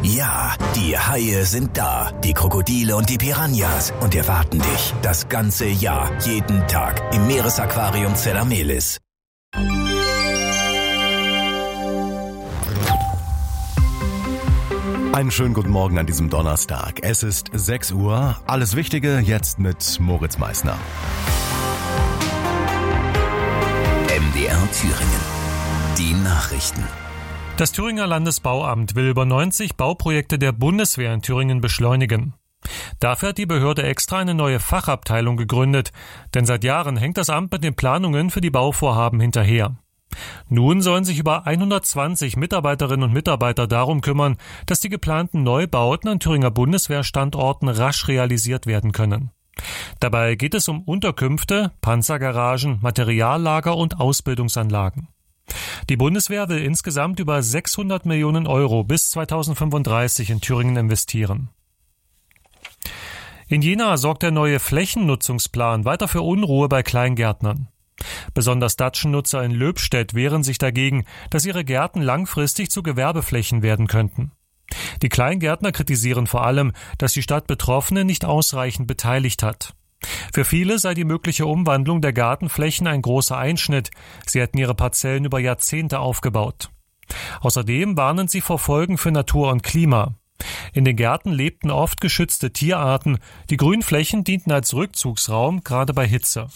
Ja, die Haie sind da, die Krokodile und die Piranhas und erwarten dich das ganze Jahr, jeden Tag im Meeresaquarium Zelamelis. Einen schönen guten Morgen an diesem Donnerstag. Es ist 6 Uhr. Alles Wichtige jetzt mit Moritz Meissner. MDR Thüringen. Die Nachrichten. Das Thüringer Landesbauamt will über 90 Bauprojekte der Bundeswehr in Thüringen beschleunigen. Dafür hat die Behörde extra eine neue Fachabteilung gegründet, denn seit Jahren hängt das Amt mit den Planungen für die Bauvorhaben hinterher. Nun sollen sich über 120 Mitarbeiterinnen und Mitarbeiter darum kümmern, dass die geplanten Neubauten an Thüringer Bundeswehrstandorten rasch realisiert werden können. Dabei geht es um Unterkünfte, Panzergaragen, Materiallager und Ausbildungsanlagen. Die Bundeswehr will insgesamt über 600 Millionen Euro bis 2035 in Thüringen investieren. In Jena sorgt der neue Flächennutzungsplan weiter für Unruhe bei Kleingärtnern. Besonders Datschennutzer in Löbstedt wehren sich dagegen, dass ihre Gärten langfristig zu Gewerbeflächen werden könnten. Die Kleingärtner kritisieren vor allem, dass die Stadt Betroffene nicht ausreichend beteiligt hat. Für viele sei die mögliche Umwandlung der Gartenflächen ein großer Einschnitt. Sie hätten ihre Parzellen über Jahrzehnte aufgebaut. Außerdem warnen sie vor Folgen für Natur und Klima. In den Gärten lebten oft geschützte Tierarten. Die Grünflächen dienten als Rückzugsraum, gerade bei Hitze.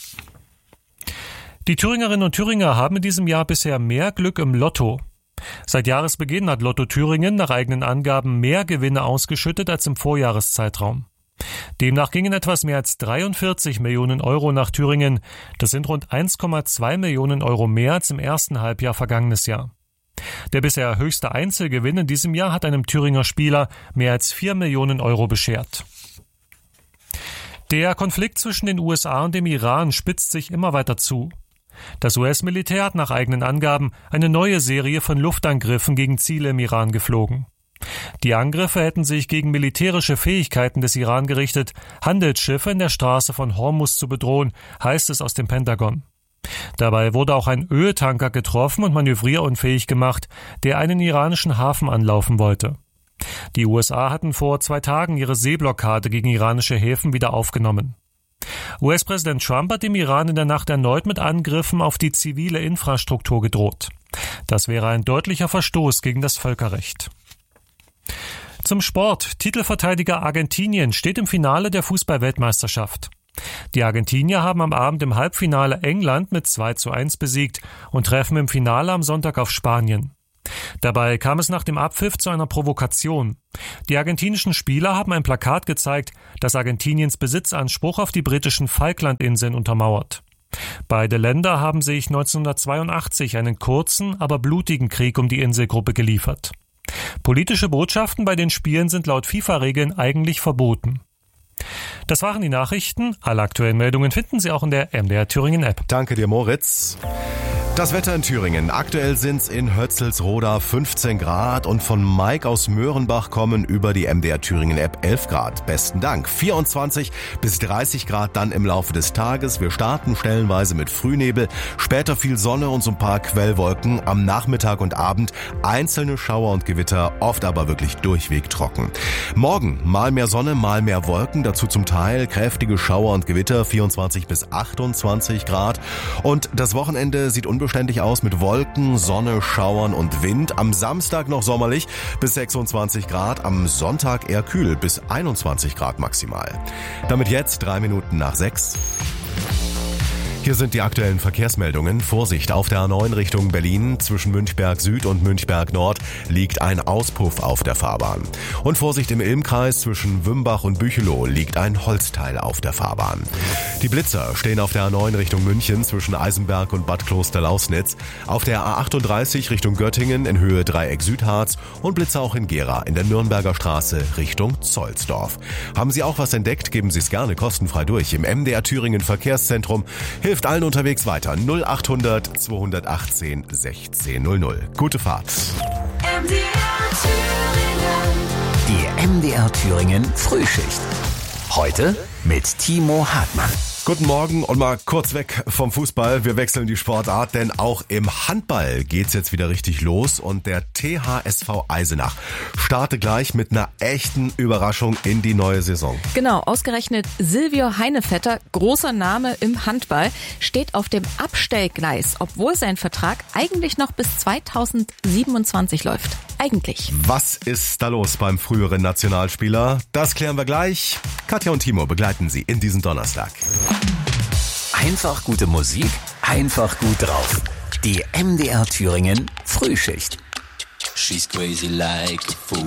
Die Thüringerinnen und Thüringer haben in diesem Jahr bisher mehr Glück im Lotto. Seit Jahresbeginn hat Lotto Thüringen nach eigenen Angaben mehr Gewinne ausgeschüttet als im Vorjahreszeitraum. Demnach gingen etwas mehr als 43 Millionen Euro nach Thüringen. Das sind rund 1,2 Millionen Euro mehr als im ersten Halbjahr vergangenes Jahr. Der bisher höchste Einzelgewinn in diesem Jahr hat einem Thüringer Spieler mehr als 4 Millionen Euro beschert. Der Konflikt zwischen den USA und dem Iran spitzt sich immer weiter zu. Das US-Militär hat nach eigenen Angaben eine neue Serie von Luftangriffen gegen Ziele im Iran geflogen. Die Angriffe hätten sich gegen militärische Fähigkeiten des Iran gerichtet, Handelsschiffe in der Straße von Hormuz zu bedrohen, heißt es aus dem Pentagon. Dabei wurde auch ein Öltanker getroffen und manövrierunfähig gemacht, der einen iranischen Hafen anlaufen wollte. Die USA hatten vor 2 Tagen ihre Seeblockade gegen iranische Häfen wieder aufgenommen. US-Präsident Trump hat dem Iran in der Nacht erneut mit Angriffen auf die zivile Infrastruktur gedroht. Das wäre ein deutlicher Verstoß gegen das Völkerrecht. Zum Sport. Titelverteidiger Argentinien steht im Finale der Fußball-Weltmeisterschaft. Die Argentinier haben am Abend im Halbfinale England mit 2:1 besiegt und treffen im Finale am Sonntag auf Spanien. Dabei kam es nach dem Abpfiff zu einer Provokation. Die argentinischen Spieler haben ein Plakat gezeigt, das Argentiniens Besitzanspruch auf die britischen Falklandinseln untermauert. Beide Länder haben sich 1982 einen kurzen, aber blutigen Krieg um die Inselgruppe geliefert. Politische Botschaften bei den Spielen sind laut FIFA-Regeln eigentlich verboten. Das waren die Nachrichten. Alle aktuellen Meldungen finden Sie auch in der MDR Thüringen App. Danke dir, Moritz. Das Wetter in Thüringen. Aktuell sind's in Hötzelsroda 15 Grad und von Mike aus Möhrenbach kommen über die MDR Thüringen App 11 Grad. Besten Dank. 24 bis 30 Grad dann im Laufe des Tages. Wir starten stellenweise mit Frühnebel, später viel Sonne und so ein paar Quellwolken. Am Nachmittag und Abend einzelne Schauer und Gewitter, oft aber wirklich durchweg trocken. Morgen mal mehr Sonne, mal mehr Wolken, dazu zum Teil kräftige Schauer und Gewitter, 24 bis 28 Grad. Und das Wochenende sieht unbeständig aus mit Wolken, Sonne, Schauern und Wind. Am Samstag noch sommerlich bis 26 Grad, am Sonntag eher kühl bis 21 Grad maximal. Damit jetzt 3 Minuten nach 6. Hier sind die aktuellen Verkehrsmeldungen. Vorsicht, auf der A9 Richtung Berlin zwischen Münchberg Süd und Münchberg Nord liegt ein Auspuff auf der Fahrbahn. Und Vorsicht im Ilmkreis zwischen Wümbach und Büchelow liegt ein Holzteil auf der Fahrbahn. Die Blitzer stehen auf der A9 Richtung München zwischen Eisenberg und Bad Kloster-Lausnitz, auf der A38 Richtung Göttingen in Höhe Dreieck Südharz und Blitzer auch in Gera in der Nürnberger Straße Richtung Zollsdorf. Haben Sie auch was entdeckt? Geben Sie es gerne kostenfrei durch im MDR Thüringen Verkehrszentrum. Hilft allen unterwegs weiter. 0800 218 1600. Gute Fahrt. Die MDR Thüringen Frühschicht. Heute mit Timo Hartmann. Guten Morgen und mal kurz weg vom Fußball. Wir wechseln die Sportart, denn auch im Handball geht's jetzt wieder richtig los und der THSV Eisenach startet gleich mit einer echten Überraschung in die neue Saison. Genau, ausgerechnet Silvio Heinevetter, großer Name im Handball, steht auf dem Abstellgleis, obwohl sein Vertrag eigentlich noch bis 2027 läuft. Eigentlich. Was ist da los beim früheren Nationalspieler? Das klären wir gleich. Katja und Timo begleiten Sie in diesem Donnerstag. Einfach gute Musik, einfach gut drauf. Die MDR Thüringen Frühschicht. She's crazy like a fool.